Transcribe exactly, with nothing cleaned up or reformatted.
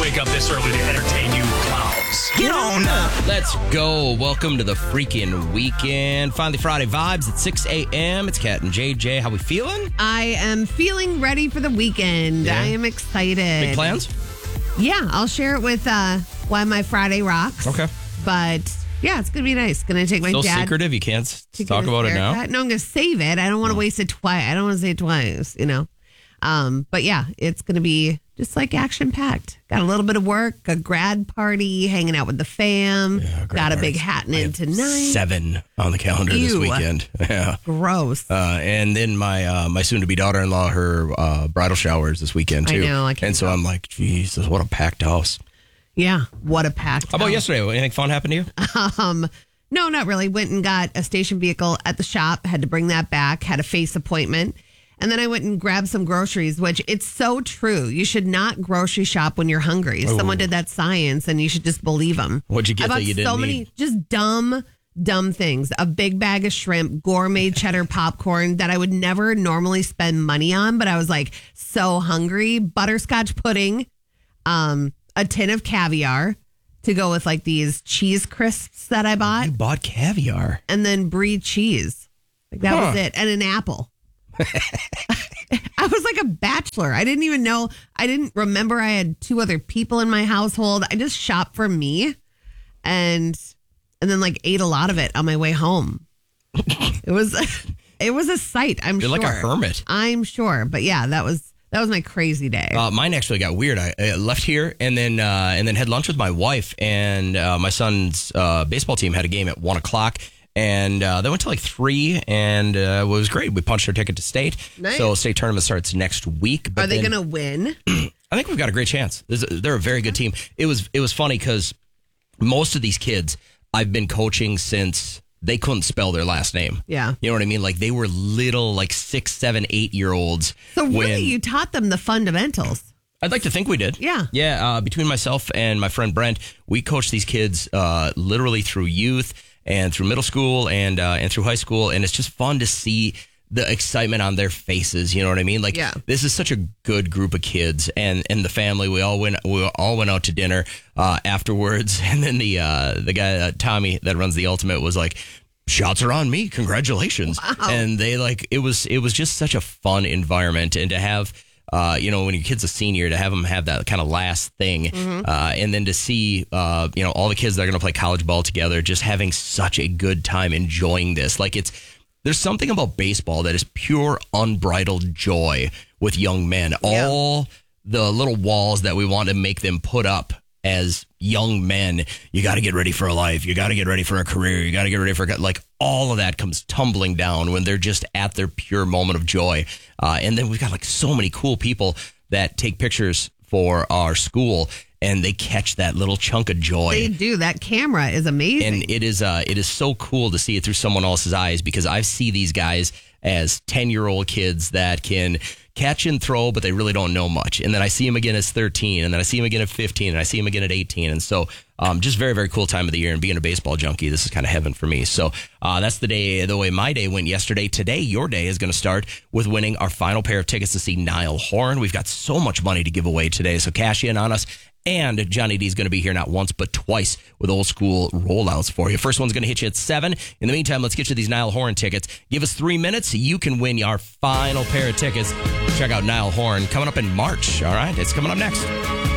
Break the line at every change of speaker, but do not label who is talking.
wake up this early to entertain you clowns. Get on up.
Let's go. Welcome to the freaking weekend. Finally Friday vibes at six a.m. It's Kat and J J. How we feeling?
I am feeling ready for the weekend.
Yeah.
I am excited.
Big plans?
Yeah, I'll share it with uh, why my Friday rocks.
Okay.
But yeah, it's going to be nice. Going to take my
So
dad.
secretive. You can't s-
to
talk
get his
about it now?
haircut. No, I'm going to save it. I don't want to waste it twice. I don't want to say it twice, you know. Um, but yeah, it's going to be just like action packed. Got a little bit of work, a grad party, hanging out with the fam.
Yeah, great
Got a big
parties.
happening
I have
tonight.
Seven on the calendar this
Ew.
weekend. Yeah.
Gross.
Uh, and then my uh, my soon-to-be daughter-in-law, her uh, bridal shower is this weekend,
I
too.
know, I can't
and so
go.
I'm like, Jesus, what a packed house.
Yeah, what a packed
How about
house.
yesterday? Anything fun happened to you?
Um, no, not really. Went and got a station vehicle at the shop. Had to bring that back. Had a face appointment. And then I went and grabbed some groceries, which it's so true. You should not grocery shop when you're hungry.
Oh.
Someone did that science and you should just believe them.
What'd you get
I bought
that you didn't
so many
need?
just dumb, dumb things. A big bag of shrimp, gourmet cheddar popcorn that I would never normally spend money on, but I was like so hungry. Butterscotch pudding, um, a tin of caviar to go with like these cheese crisps that I bought,
You bought caviar.
and then brie cheese. Like that
Huh.
was it, and an apple. I was like a bachelor. I didn't even know. I didn't remember I had two other people in my household. I just shopped for me, and and then like ate a lot of it on my way home. It was it was a sight. I'm
You're
sure.
like a hermit.
I'm sure, but yeah, that was that was my crazy day.
Uh, mine actually got weird. I, I left here and then uh, and then had lunch with my wife, and uh, my son's uh, baseball team had a game at one o'clock, and uh, they went to like three, and uh, it was great. We punched our ticket to state,
Nice.
so state tournament starts next week. But
Are they
then-
going to win?
I think we've got a great chance. There's a- They're a very good team. It was it was funny because most of these kids I've been coaching since they couldn't spell their last name.
Yeah.
You know what I mean? Like they were little, like six, seven, eight year olds.
So really,
when,
you taught them the fundamentals.
I'd like to think we did.
Yeah.
Yeah. Uh, between myself and my friend Brent, we coached these kids uh, literally through youth and through middle school and uh, and through high school. And it's just fun to see the excitement on their faces. You know what I mean? Like
Yeah.
this is such a good group of kids, and, and the family. We all went. We all went out to dinner uh, afterwards, and then the uh, the guy uh, Tommy that runs the Ultimate was like, "Shots are on me! Congratulations!"
Wow.
And they like it was it was just such a fun environment, and to have. Uh, you know, when your kid's a senior, to have them have that kind of last thing,
Mm-hmm.
uh, and then to see, uh, you know, all the kids that are going to play college ball together, just having such a good time enjoying this. Like it's, there's something about baseball that is pure unbridled joy with young men.
Yeah.
All the little walls that we want to make them put up as young men, you got to get ready for a life. You got to get ready for a career. You got to get ready for a, like all of that comes tumbling down when they're just at their pure moment of joy. Uh, and then we've got like so many cool people that take pictures for our school and they catch that little chunk of joy.
They do. That camera is amazing.
And it is uh, it is so cool to see it through someone else's eyes, because I see these guys as ten-year-old kids that can catch and throw, but they really don't know much. And then I see them again as thirteen, and then I see them again at fifteen, and I see them again at eighteen. And so um, just very, very cool time of the year. And being a baseball junkie, this is kind of heaven for me. So uh, that's the day, the way my day went yesterday. Today, your day is going to start with winning our final pair of tickets to see Niall Horan. We've got so much money to give away today, so cash in on us. And Johnny D is going to be here not once, but twice with old school rollouts for you. First one's going to hit you at seven. In the meantime, let's get you these Niall Horan tickets. Give us three minutes. You can win our final pair of tickets. Check out Niall Horan coming up in March. All right. It's coming up next.